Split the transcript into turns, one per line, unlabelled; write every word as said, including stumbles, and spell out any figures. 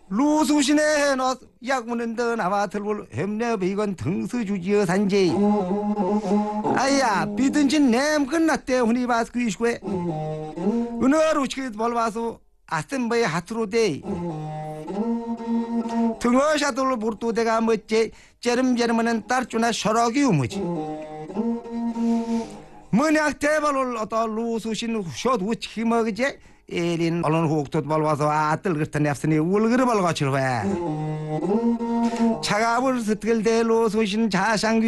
루수신에 너 약문은 더 나와 들볼 햄내 이건 등수 주지어 산지 아야 비든지 냄 끝났대 훈이 바스 그이시고에 은어로 치게 벌봐서 아센바의 하트로 돼 등어샤돌로 모르도 내가 멋제 째름째름은 딸주나 셔럭이 우무지 문약 대발을 어떠 루수신 숏 우치 먹이지 에린 얼른 호흡도 벌봐서 아뜰 그랬더니 앞서니 울그르 벌거칠 왜 차가불 스틀대 루수신 자상귀